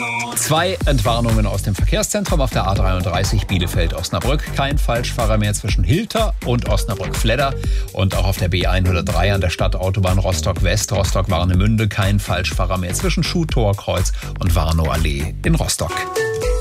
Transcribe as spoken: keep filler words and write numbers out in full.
Zwei Entwarnungen aus dem Verkehrszentrum auf der A dreiunddreißig Bielefeld-Osnabrück. Kein Falschfahrer mehr zwischen Hilter und Osnabrück-Fledder. Und auch auf der B hundertdrei an der Stadtautobahn Rostock-West, Rostock-Warnemünde. Kein Falschfahrer mehr zwischen Schuhtorkreuz und Warnow-Allee in Rostock.